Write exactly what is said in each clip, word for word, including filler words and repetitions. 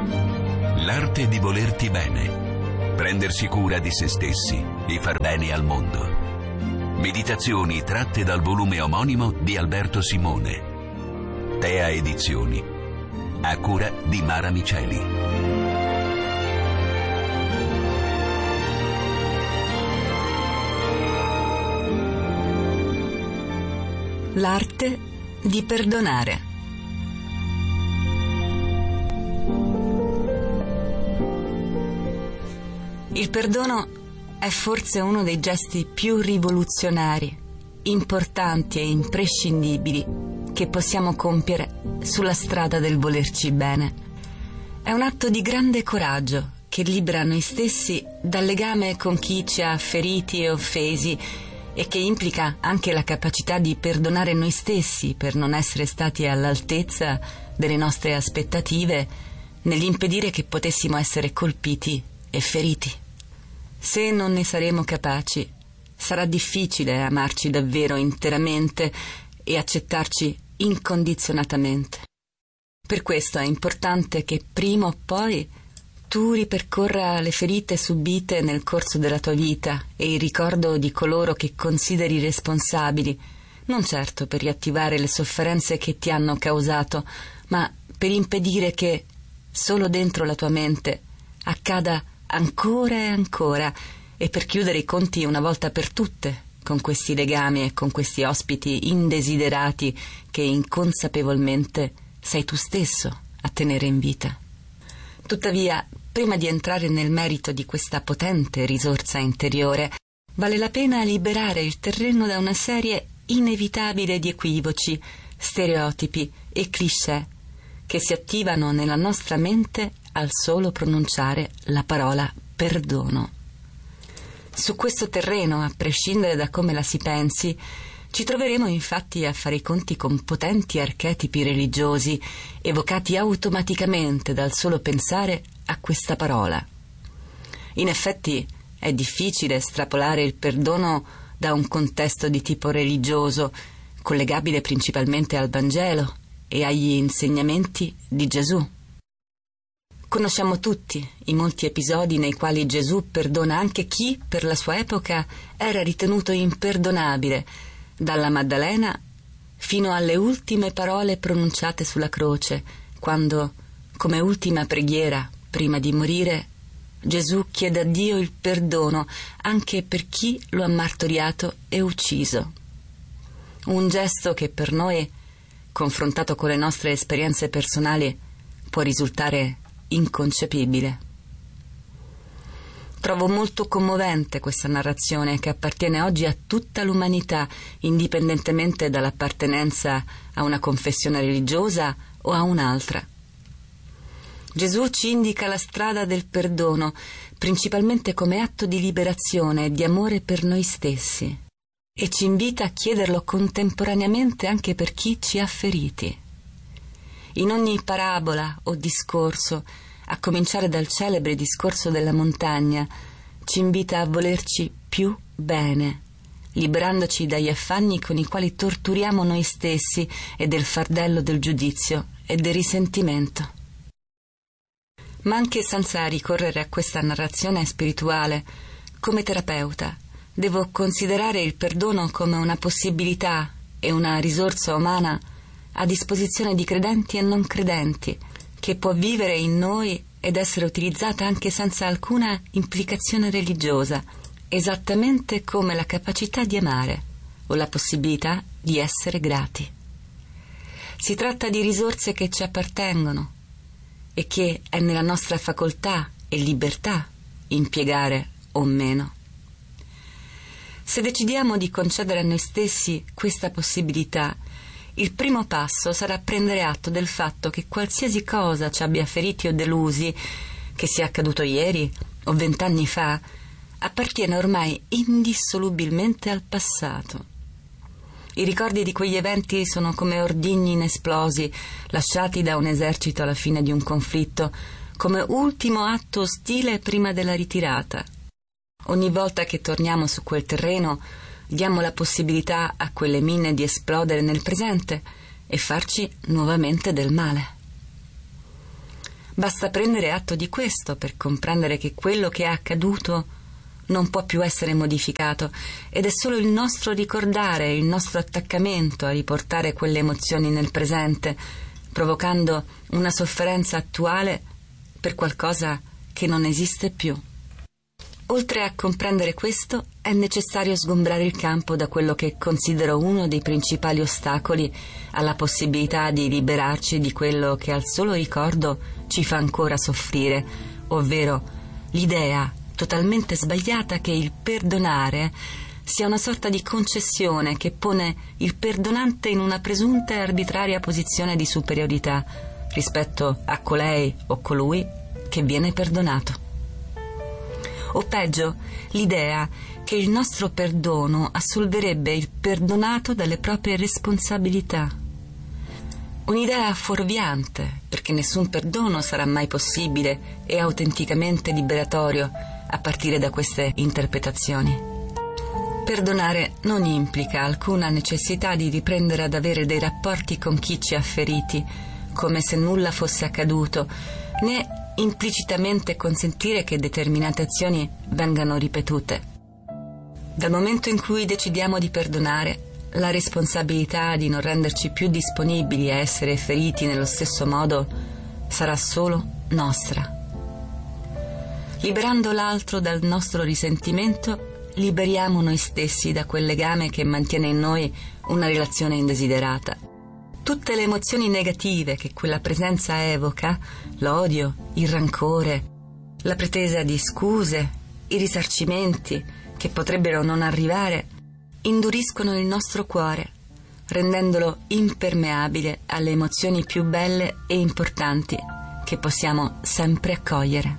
L'arte di volerti bene, prendersi cura di se stessi e far bene al mondo. Meditazioni tratte dal volume omonimo di Alberto Simone. Tea Edizioni, a cura di Mara Miceli. L'arte di perdonare. Il perdono è forse uno dei gesti più rivoluzionari, importanti e imprescindibili che possiamo compiere sulla strada del volerci bene. È un atto di grande coraggio che libera noi stessi dal legame con chi ci ha feriti e offesi e che implica anche la capacità di perdonare noi stessi per non essere stati all'altezza delle nostre aspettative nell'impedire che potessimo essere colpiti e feriti. Se non ne saremo capaci, sarà difficile amarci davvero interamente e accettarci incondizionatamente. Per questo è importante che prima o poi tu ripercorra le ferite subite nel corso della tua vita e il ricordo di coloro che consideri responsabili, non certo per riattivare le sofferenze che ti hanno causato, ma per impedire che, solo dentro la tua mente, accada ancora e ancora, e per chiudere i conti una volta per tutte con questi legami e con questi ospiti indesiderati che inconsapevolmente sei tu stesso a tenere in vita. Tuttavia, prima di entrare nel merito di questa potente risorsa interiore, vale la pena liberare il terreno da una serie inevitabile di equivoci, stereotipi e cliché che si attivano nella nostra mente al solo pronunciare la parola perdono. Su questo terreno, a prescindere da come la si pensi, ci troveremo infatti a fare i conti con potenti archetipi religiosi evocati automaticamente dal solo pensare a questa parola. In effetti è difficile estrapolare il perdono da un contesto di tipo religioso, collegabile principalmente al Vangelo e agli insegnamenti di Gesù. Conosciamo tutti i molti episodi nei quali Gesù perdona anche chi per la sua epoca era ritenuto imperdonabile, dalla Maddalena fino alle ultime parole pronunciate sulla croce, quando, come ultima preghiera prima di morire, Gesù chiede a Dio il perdono anche per chi lo ha martoriato e ucciso. Un gesto che per noi, confrontato con le nostre esperienze personali, può risultare inconcepibile. Trovo molto commovente questa narrazione che appartiene oggi a tutta l'umanità, indipendentemente dall'appartenenza a una confessione religiosa o a un'altra. Gesù ci indica la strada del perdono, principalmente come atto di liberazione e di amore per noi stessi, e ci invita a chiederlo contemporaneamente anche per chi ci ha feriti. In ogni parabola o discorso, a cominciare dal celebre discorso della montagna, ci invita a volerci più bene, liberandoci dagli affanni con i quali torturiamo noi stessi e del fardello del giudizio e del risentimento. Ma anche senza ricorrere a questa narrazione spirituale, come terapeuta, devo considerare il perdono come una possibilità e una risorsa umana a disposizione di credenti e non credenti, che può vivere in noi ed essere utilizzata anche senza alcuna implicazione religiosa, esattamente come la capacità di amare o la possibilità di essere grati. Si tratta di risorse che ci appartengono e che è nella nostra facoltà e libertà impiegare o meno. Se decidiamo di concedere a noi stessi questa possibilità, il primo passo sarà prendere atto del fatto che qualsiasi cosa ci abbia feriti o delusi, che sia accaduto ieri o vent'anni fa, appartiene ormai indissolubilmente al passato. I ricordi di quegli eventi sono come ordigni inesplosi lasciati da un esercito alla fine di un conflitto, come ultimo atto ostile prima della ritirata. Ogni volta che torniamo su quel terreno, diamo la possibilità a quelle mine di esplodere nel presente e farci nuovamente del male. Basta prendere atto di questo per comprendere che quello che è accaduto non può più essere modificato ed è solo il nostro ricordare, il nostro attaccamento a riportare quelle emozioni nel presente, provocando una sofferenza attuale per qualcosa che non esiste più. Oltre a comprendere questo, è necessario sgombrare il campo da quello che considero uno dei principali ostacoli alla possibilità di liberarci di quello che al solo ricordo ci fa ancora soffrire, ovvero l'idea totalmente sbagliata che il perdonare sia una sorta di concessione che pone il perdonante in una presunta e arbitraria posizione di superiorità rispetto a colei o colui che viene perdonato. O peggio, l'idea che il nostro perdono assolverebbe il perdonato dalle proprie responsabilità. Un'idea fuorviante, perché nessun perdono sarà mai possibile e autenticamente liberatorio a partire da queste interpretazioni. Perdonare non implica alcuna necessità di riprendere ad avere dei rapporti con chi ci ha feriti, come se nulla fosse accaduto, né implicitamente consentire che determinate azioni vengano ripetute. Dal momento in cui decidiamo di perdonare, la responsabilità di non renderci più disponibili a essere feriti nello stesso modo sarà solo nostra. Liberando l'altro dal nostro risentimento, liberiamo noi stessi da quel legame che mantiene in noi una relazione indesiderata. Tutte le emozioni negative che quella presenza evoca, l'odio, il rancore, la pretesa di scuse, i risarcimenti che potrebbero non arrivare, induriscono il nostro cuore, rendendolo impermeabile alle emozioni più belle e importanti che possiamo sempre accogliere.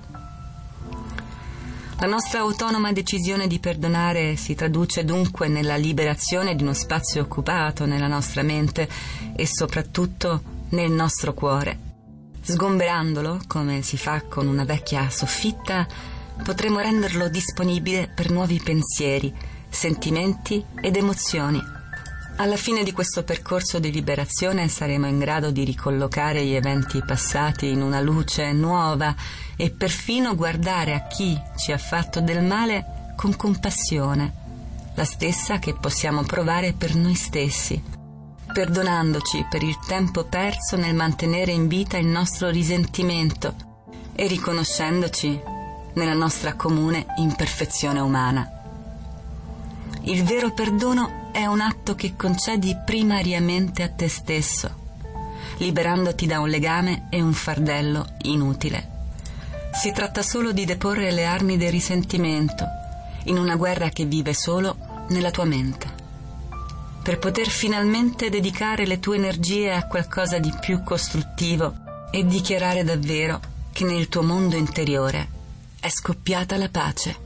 La nostra autonoma decisione di perdonare si traduce dunque nella liberazione di uno spazio occupato nella nostra mente e soprattutto nel nostro cuore. Sgomberandolo, come si fa con una vecchia soffitta, potremo renderlo disponibile per nuovi pensieri, sentimenti ed emozioni. Alla fine di questo percorso di liberazione saremo in grado di ricollocare gli eventi passati in una luce nuova e perfino guardare a chi ci ha fatto del male con compassione, la stessa che possiamo provare per noi stessi, perdonandoci per il tempo perso nel mantenere in vita il nostro risentimento e riconoscendoci nella nostra comune imperfezione umana. Il vero perdono è un atto che concedi primariamente a te stesso, liberandoti da un legame e un fardello inutile. Si tratta solo di deporre le armi del risentimento in una guerra che vive solo nella tua mente, per poter finalmente dedicare le tue energie a qualcosa di più costruttivo e dichiarare davvero che nel tuo mondo interiore è scoppiata la pace.